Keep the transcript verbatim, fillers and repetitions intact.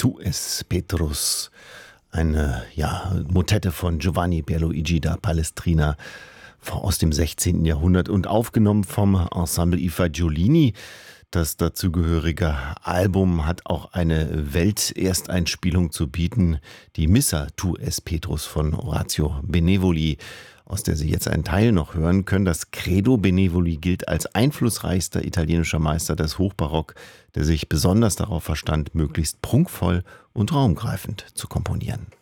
Tu es Petrus, eine ja, Motette von Giovanni Pierluigi da Palestrina aus dem sechzehnten Jahrhundert und aufgenommen vom Ensemble I Fagiolini. Das dazugehörige Album hat auch eine Weltersteinspielung zu bieten, die Missa Tu es Petrus von Orazio Benevoli, aus der Sie jetzt einen Teil noch hören können. Das Credo Benevoli gilt als einflussreichster italienischer Meister des Hochbarock, der sich besonders darauf verstand, möglichst prunkvoll und raumgreifend zu komponieren.